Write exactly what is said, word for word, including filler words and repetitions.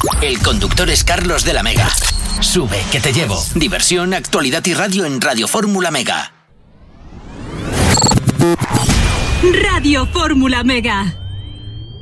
El conductor es Carlos de la Mega. Sube, que te llevo. Diversión, actualidad y radio en Radio Fórmula Mega. Radio Fórmula Mega.